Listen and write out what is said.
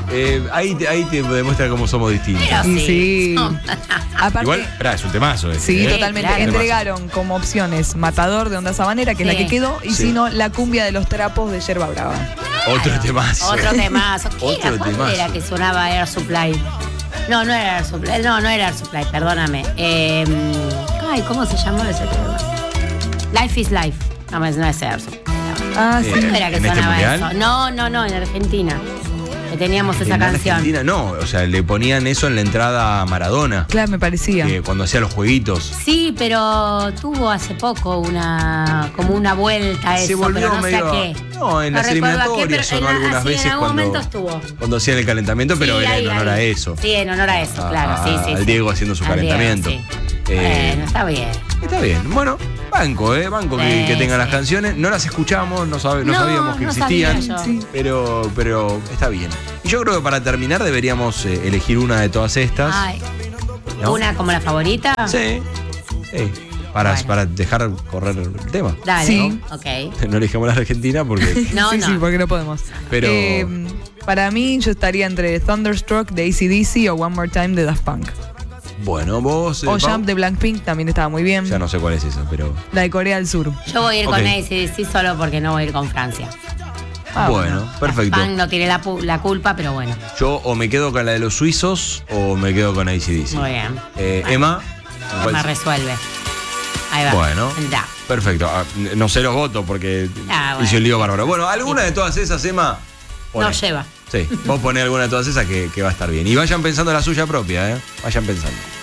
Ahí te demuestra cómo somos distintos. Pero sí. Aparte, Igual, es un temazo. sí, ¿eh? totalmente. Claro. Entregaron como opciones Matador de Onda Sabanera, que es la que quedó, y Sí. si no, la cumbia de los trapos de Yerba Brava. Otro temazo. Otro temazo. ¿Qué Otro era? ¿Cuál temazo. era que sonaba Air Supply? No era Air Supply. No era Air Supply, perdóname. ¿Cómo se llamó ese tema? Life is Life. No es Air Supply. Ah, sí. ¿Cuándo era que ¿En este sonaba mundial? eso? No, en Argentina. Que teníamos esa En canción. Argentina no, o sea, le ponían eso en la entrada a Maradona. Claro, me parecía. Cuando hacía los jueguitos. Sí, pero tuvo hace poco como una vuelta a eso, Se volvió pero no medio. sé a qué. No, en No las recuerdo a qué, eliminatorias pero sonó algunas sí, veces en algún momento estuvo. cuando hacían el calentamiento, pero Sí, era en ahí, honor a eso. Sí, en honor a eso, claro. Sí. Al Diego haciendo su Al Diego, calentamiento. sí. Bueno, está bien. Está bien. Bueno, banco que Sí, tengan las sí. canciones. No las escuchamos, no sabíamos que no existían. sabía yo. Sí. Pero está bien. Y yo creo que para terminar deberíamos elegir una de todas estas. Ay, ¿no? ¿una como la favorita? Sí. Para dejar correr el tema. Dale, Sí. ok. No elegimos la Argentina porque. No, sí, porque no podemos. Pero- Para mí, yo estaría entre Thunderstruck de AC/DC o One More Time de Daft Punk. Bueno, vos. O Pau, Jump de Blackpink también estaba muy bien. ya no sé cuál es esa, pero. La de Corea del Sur. Yo voy a ir Ok. con AC/DC solo porque no voy a ir con Francia. Bueno, perfecto. Punk no tiene la culpa, pero bueno. Yo o me quedo con la de los suizos o me quedo con AC/DC. Muy bien. Emma. ¿cuál Me es? resuelve. Ahí va. Bueno. Ya. Perfecto. No sé los votos porque Bueno. hice un lío bárbaro. Bueno, alguna de todas esas, Emma. No poné. lleva. Sí, vos ponés alguna de todas esas que va a estar bien. Y vayan pensando la suya propia, ¿eh? Vayan pensando.